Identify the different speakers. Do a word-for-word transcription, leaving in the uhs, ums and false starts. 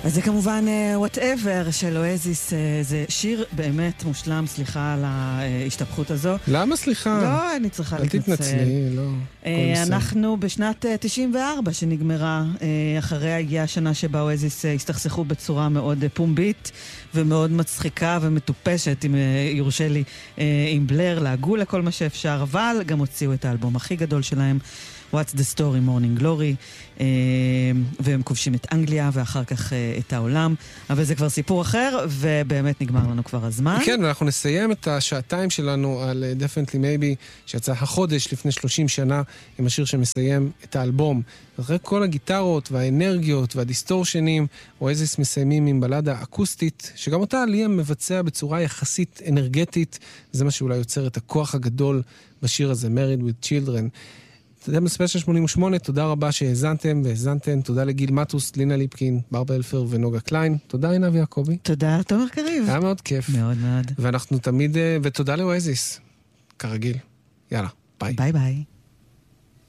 Speaker 1: אז זה כמובן whatever של אואזיס, זה שיר באמת מושלם, סליחה על ההשתפכות הזו.
Speaker 2: למה סליחה?
Speaker 1: לא, אני צריכה להתנצל.
Speaker 2: אל תתנצלי, לא.
Speaker 1: אנחנו בשנת תשעים וארבע שנגמרה, אחריה הגיעה השנה שבה אואזיס הסתכסכו בצורה מאוד פומבית ומאוד מצחיקה ומטופשת, אם יורשה לי, עם בלר, להגו לכל מה שאפשר, אבל גם הוציאו את האלבום הכי גדול שלהם, What's the Story, Morning Glory, והם כובשים את אנגליה ואחר כך את העולם, אבל זה כבר סיפור אחר, ובאמת נגמר לנו כבר הזמן.
Speaker 2: כן, ואנחנו נסיים את השעתיים שלנו על Definitely Maybe, שיצא החודש לפני שלושים שנה, עם השיר שמסיים את האלבום. אחרי כל הגיטרות והאנרגיות והדיסטורשנים, אואזיס מסיימים עם בלדה אקוסטית, שגם אותה ליאם מבצע בצורה יחסית אנרגטית, זה מה שאולי יוצר את הכוח הגדול בשיר הזה, Married with Children. זה מספיישל שמונים ושמונה, תודה רבה שהאזנתם והאזנתם, תודה לגיל מטוס, לינה ליפקין, ברבה אלפר ונוגה קליין, תודה עינב יעקבי.
Speaker 1: תודה תומר קריב.
Speaker 2: היה מאוד כיף.
Speaker 1: מאוד מאוד.
Speaker 2: ואנחנו תמיד, ותודה לאואזיס, כרגיל. יאללה, ביי.
Speaker 1: ביי ביי.